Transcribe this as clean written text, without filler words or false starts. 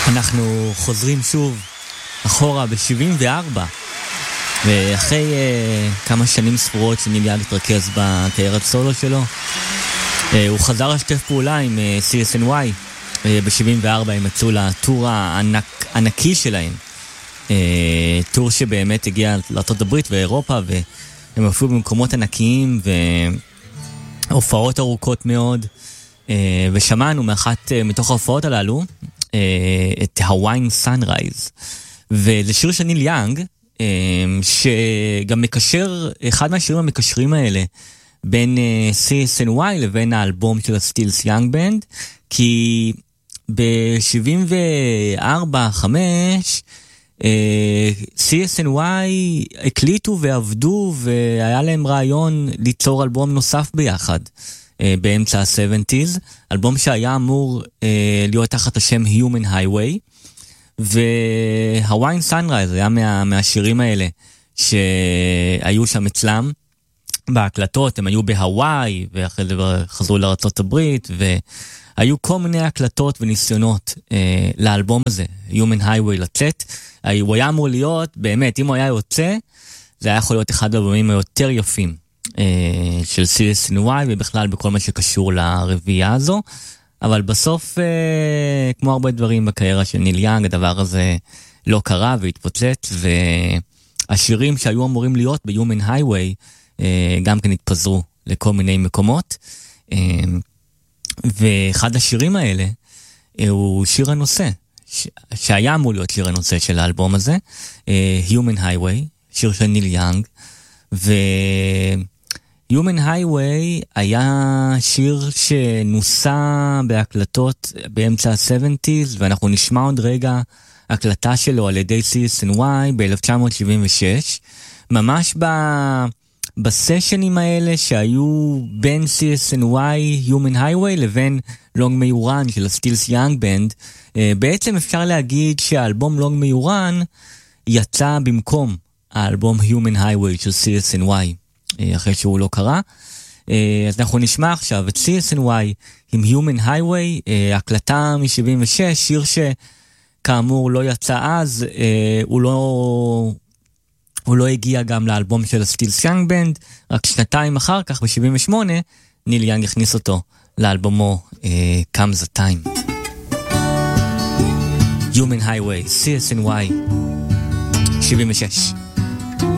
אנחנו חוזרים שוב אחורה ב-74, ואחרי כמה שנים ספורות שניל יאנג התרכז בקריירת סולו שלו, הוא חזר לשתף פעולה עם CSNY. ב-74 הם יצאו לטור הענקי שלהם, טור שבאמת הגיע לארצות הברית ואירופה, והם הופיעו במקומות ענקיים והופעות ארוכות מאוד, ושמענו מאחת מתוך ההופעות הללו את Hawaiian Sunrise, וזה שיר של ניל יאנג, שגם מקשר, אחד מהשירים המקשרים האלה בין CSNY לבין האלבום של הסטילס יאנג בנד, כי ב-74-5 CSNY הקליטו ועבדו, והיה להם רעיון ליצור אלבום נוסף ביחד באמצע ה-70s, אלבום שהיה אמור להיות תחת השם Human Highway, ו-Hawaiian Sunrise היה מהשירים האלה שהיו שם אצלם בהקלטות. הם היו בהוואי ואחרי זה חזרו לארצות הברית, והיו כל מיני הקלטות וניסיונות לאלבום הזה, Human Highway, לצאת. הוא היה אמור להיות, באמת, אם הוא היה יוצא, זה היה יכול להיות אחד האלבומים היותר יפים של CSNY, ובכלל בכל מה שקשור לרביעייה הזו. אבל בסוף, כמו הרבה דברים בקריירה של ניל יאנג, הדבר הזה לא קרה והתפוצץ, והשירים שהיו אמורים להיות ב-Human Highway גם כן התפזרו לכל מיני מקומות. ואחד השירים האלה הוא שיר הנושא, שהיה אמור להיות שיר הנושא של האלבום הזה, Human Highway, שיר של ניל יאנג, Human Highway היה שיר שנוסה בהקלטות באמצע ה-70s, ואנחנו נשמע עוד רגע הקלטה שלו על ידי CSNY ב-1976, ממש בסשנים האלה שהיו בין CSNY, Human Highway, לבין Long May You Run של הסטילס יאנג בנד. בעצם אפשר להגיד שהאלבום Long May You Run יצא במקום האלבום Human Highway של CSNY. אחרי שהוא לא קרה. אז אנחנו נשמע עכשיו את CSNY עם Human Highway, הקלטה מ-76, שיר שכאמור לא יצא אז, הוא לא הגיע גם לאלבום של הסטילס יאנג בנד, רק שנתיים אחר כך, ב-78, ניל יאנג הכניס אותו לאלבומו Comes the Time. Human Highway, CSNY, 76.